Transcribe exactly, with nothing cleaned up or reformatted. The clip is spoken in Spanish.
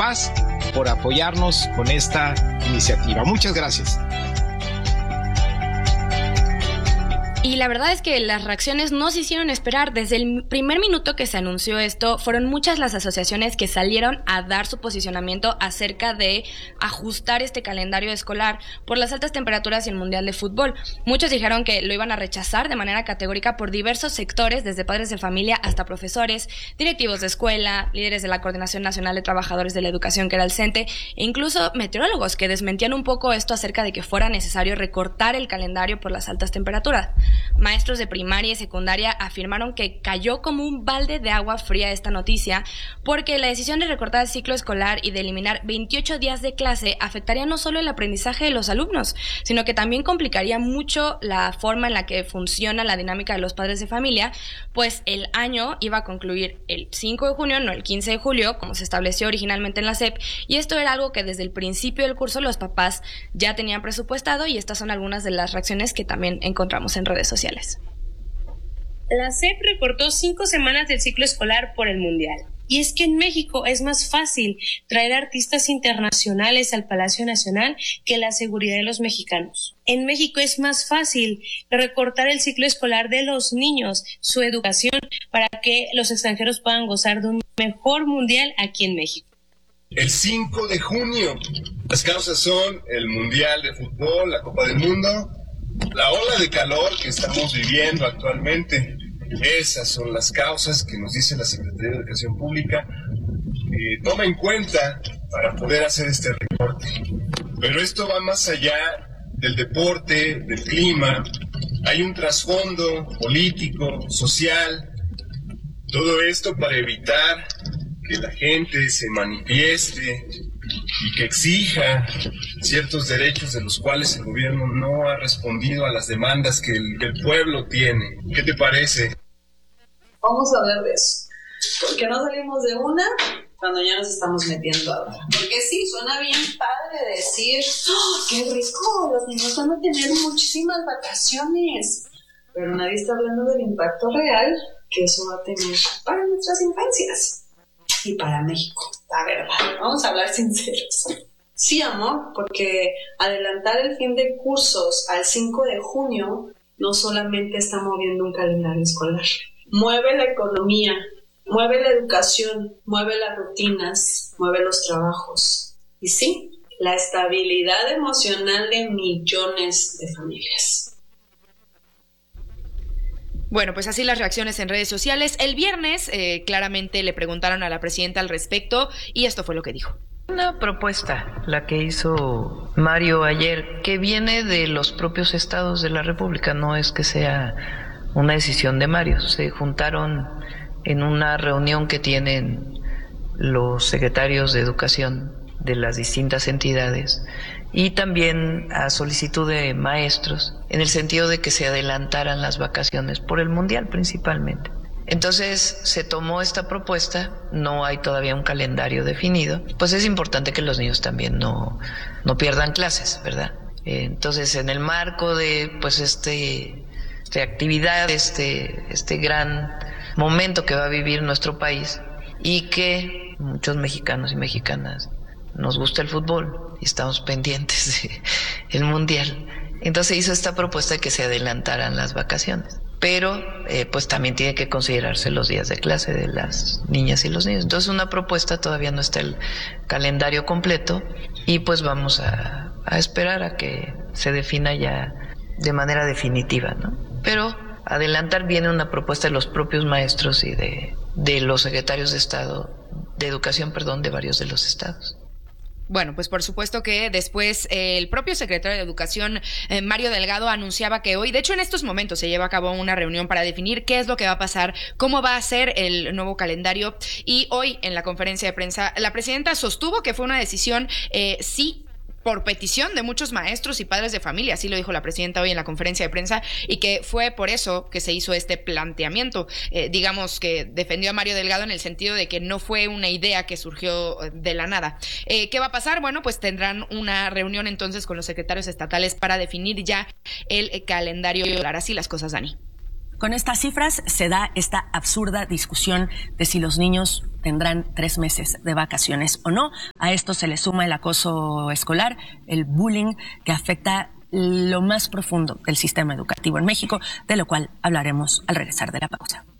papás por apoyarnos con esta iniciativa. Muchas gracias. Y la verdad es que las reacciones no se hicieron esperar. Desde el primer minuto que se anunció esto, fueron muchas las asociaciones que salieron a dar su posicionamiento acerca de ajustar este calendario escolar por las altas temperaturas y el Mundial de Fútbol. Muchos dijeron que lo iban a rechazar de manera categórica por diversos sectores, desde padres de familia hasta profesores, directivos de escuela, líderes de la Coordinación Nacional de Trabajadores de la Educación, que era el CENTE, e incluso meteorólogos que desmentían un poco esto acerca de que fuera necesario recortar el calendario por las altas temperaturas. Maestros de primaria y secundaria afirmaron que cayó como un balde de agua fría esta noticia, porque la decisión de recortar el ciclo escolar y de eliminar veintiocho días de clase afectaría no solo el aprendizaje de los alumnos, sino que también complicaría mucho la forma en la que funciona la dinámica de los padres de familia, pues el año iba a concluir el cinco de junio, no el quince de julio, como se estableció originalmente en la S E P, y esto era algo que desde el principio del curso los papás ya tenían presupuestado, y estas son algunas de las reacciones que también encontramos en redes sociales. La S E P recortó cinco semanas del ciclo escolar por el Mundial. Y es que en México es más fácil traer artistas internacionales al Palacio Nacional que la seguridad de los mexicanos. En México es más fácil recortar el ciclo escolar de los niños, su educación, para que los extranjeros puedan gozar de un mejor Mundial aquí en México. El cinco de junio. Las causas son el Mundial de Fútbol, la Copa del Mundo, la ola de calor que estamos viviendo actualmente. Esas son las causas que nos dice la Secretaría de Educación Pública que toma en cuenta para poder hacer este recorte. Pero esto va más allá del deporte, del clima. Hay un trasfondo político, social. Todo esto para evitar que la gente se manifieste y que exija ciertos derechos de los cuales el gobierno no ha respondido a las demandas que el, que el pueblo tiene. ¿Qué te parece? Vamos a hablar de eso. ¿Por qué no salimos de una cuando ya nos estamos metiendo ahora? Porque sí, suena bien padre decir, ¡oh, qué rico! Los niños van a tener muchísimas vacaciones. Pero nadie está hablando del impacto real que eso va a tener para nuestras infancias y para México, la verdad. Vamos a hablar sinceros. Sí, amor, porque adelantar el fin de cursos al cinco de junio no solamente está moviendo un calendario escolar. Mueve la economía, mueve la educación, mueve las rutinas, mueve los trabajos. Y sí, la estabilidad emocional de millones de familias. Bueno, pues así las reacciones en redes sociales. El viernes eh, claramente le preguntaron a la presidenta al respecto y esto fue lo que dijo. Una propuesta, la que hizo Mario ayer, que viene de los propios estados de la República, no es que sea una decisión de Mario. Se juntaron en una reunión que tienen los secretarios de educación de las distintas entidades y también a solicitud de maestros, en el sentido de que se adelantaran las vacaciones por el Mundial principalmente. Entonces se tomó esta propuesta, no hay todavía un calendario definido, pues es importante que los niños también no, no pierdan clases, ¿verdad? Entonces en el marco de pues este, esta actividad, este, este gran momento que va a vivir nuestro país y que muchos mexicanos y mexicanas nos gusta el fútbol y estamos pendientes del Mundial, entonces hizo esta propuesta de que se adelantaran las vacaciones. Pero eh, pues también tiene que considerarse los días de clase de las niñas y los niños. Entonces una propuesta, todavía no está el calendario completo y pues vamos a, a esperar a que se defina ya de manera definitiva, ¿no? Pero adelantar viene una propuesta de los propios maestros y de, de los secretarios de Estado, de Educación, perdón, de varios de los estados. Bueno, pues por supuesto que después eh, el propio secretario de Educación, eh, Mario Delgado, anunciaba que hoy, de hecho en estos momentos se lleva a cabo una reunión para definir qué es lo que va a pasar, cómo va a ser el nuevo calendario, y hoy en la conferencia de prensa la presidenta sostuvo que fue una decisión eh, sí por petición de muchos maestros y padres de familia, así lo dijo la presidenta hoy en la conferencia de prensa, y que fue por eso que se hizo este planteamiento. Eh, digamos que defendió a Mario Delgado en el sentido de que no fue una idea que surgió de la nada. Eh, ¿Qué va a pasar? Bueno, pues tendrán una reunión entonces con los secretarios estatales para definir ya el calendario. Así las cosas, Dani. con estas cifras se da esta absurda discusión de si los niños tendrán tres meses de vacaciones o no. A esto se le suma el acoso escolar, el bullying, que afecta lo más profundo del sistema educativo en México, de lo cual hablaremos al regresar de la pausa.